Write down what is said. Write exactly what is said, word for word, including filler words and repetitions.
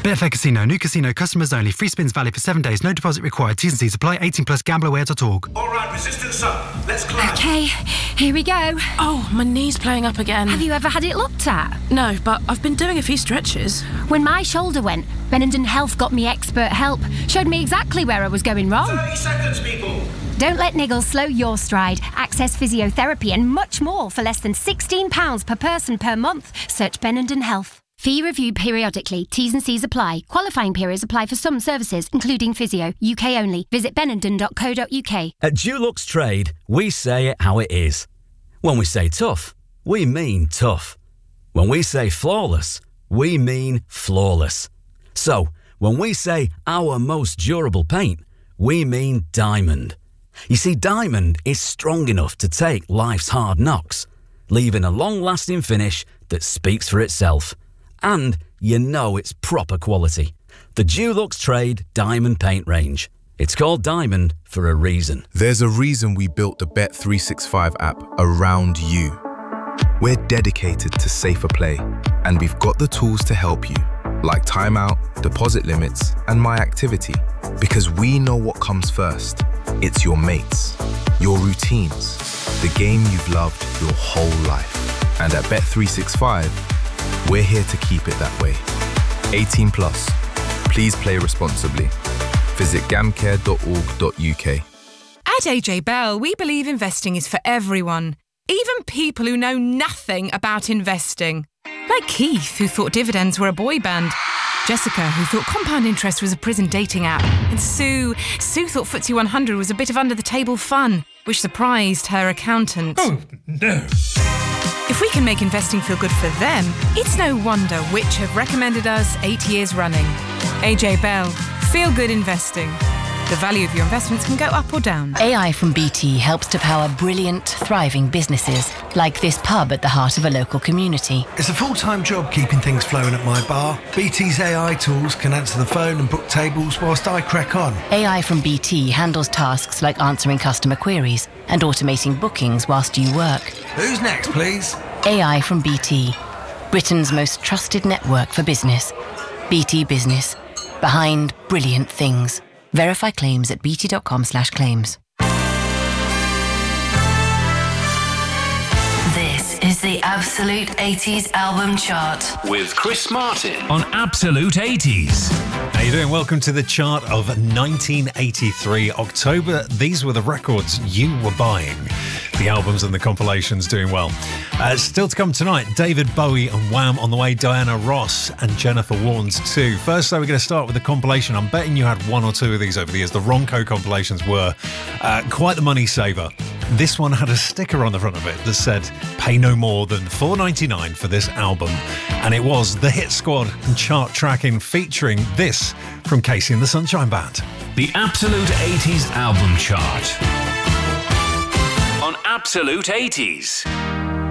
Betfair Casino. New casino. Customers only. Free spins valid for seven days. No deposit required. T's and C's apply. eighteen plus. Gamble aware dot org. All right, resistance up. Let's climb. OK, here we go. Oh, my knee's playing up again. Have you ever had it looked at? No, but I've been doing a few stretches. When my shoulder went, Benenden Health got me expert help. Showed me exactly where I was going wrong. thirty seconds, people. Don't let niggles slow your stride. Access physiotherapy and much more for less than sixteen pounds per person per month. Search Benenden Health. Fee reviewed periodically. T's and C's apply. Qualifying periods apply for some services, including physio. U K only. Visit benenden dot co dot uk. At Dulux Trade, we say it how it is. When we say tough, we mean tough. When we say flawless, we mean flawless. So, when we say our most durable paint, we mean diamond. You see, diamond is strong enough to take life's hard knocks, leaving a long-lasting finish that speaks for itself. And you know it's proper quality. The Dulux Trade Diamond Paint Range. It's called Diamond for a reason. There's a reason we built the Bet three sixty-five app around you. We're dedicated to safer play, and we've got the tools to help you, like timeout, deposit limits, and My Activity, because we know what comes first. It's your mates, your routines, the game you've loved your whole life. And at Bet three sixty-five, we're here to keep it that way. eighteen plus. Please play responsibly. Visit gamcare dot org dot uk. At A J Bell, we believe investing is for everyone, even people who know nothing about investing. Like Keith, who thought dividends were a boy band. Jessica, who thought compound interest was a prison dating app. And Sue, Sue thought F T S E one hundred was a bit of under-the-table fun, which surprised her accountant. Oh, no. If we can make investing feel good for them, it's no wonder Which have recommended us eight years running. A J Bell, feel good investing. The value of your investments can go up or down. A I from B T helps to power brilliant, thriving businesses, like this pub at the heart of a local community. It's a full-time job keeping things flowing at my bar. B T's A I tools can answer the phone and book tables whilst I crack on. A I from B T handles tasks like answering customer queries and automating bookings whilst you work. Who's next, please? A I from B T, Britain's most trusted network for business. B T Business, behind brilliant things. Verify claims at bt.com slash claims. This is the Absolute eighties Album Chart with Chris Martin on Absolute eighties. How you doing? Welcome to the chart of nineteen eighty-three. October, these were the records you were buying. The albums and the compilations doing well. Uh, still to come tonight, David Bowie and Wham on the way, Diana Ross and Jennifer Warnes too. First, though, we're going to start with the compilation. I'm betting you had one or two of these over the years. The Ronco compilations were uh, quite the money saver. This one had a sticker on the front of it that said, pay no more than four ninety-nine for this album. And it was the Hit Squad and chart tracking featuring this from Casey and the Sunshine Band. The Absolute eighties Album Chart on Absolute eighties.